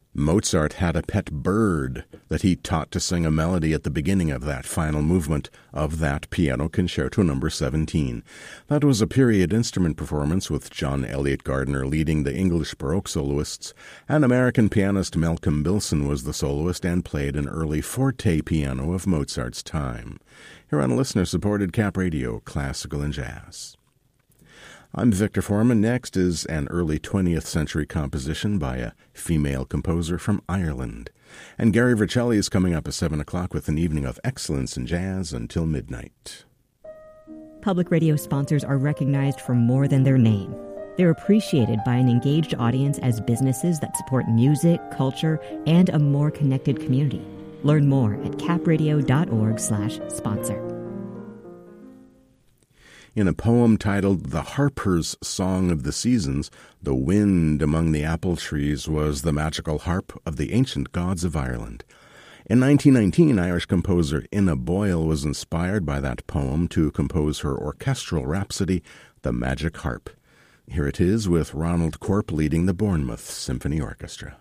Mozart had a pet bird that he taught to sing a melody at the beginning of that final movement of that Piano Concerto No. 17. That was a period instrument performance with John Elliott Gardner leading the English Baroque soloists, and American pianist Malcolm Bilson was the soloist and played an early forte piano of Mozart's time. Here on listener-supported Cap Radio, Classical and Jazz. I'm Victor Foreman. Next is an early 20th century composition by a female composer from Ireland. And Gary Vercelli is coming up at 7 o'clock with an evening of excellence in jazz until midnight. Public radio sponsors are recognized for more than their name. They're appreciated by an engaged audience as businesses that support music, culture, and a more connected community. Learn more at capradio.org/sponsor. In a poem titled The Harper's Song of the Seasons, the wind among the apple trees was the magical harp of the ancient gods of Ireland. In 1919, Irish composer Ina Boyle was inspired by that poem to compose her orchestral rhapsody, The Magic Harp. Here it is with Ronald Corp leading the Bournemouth Symphony Orchestra.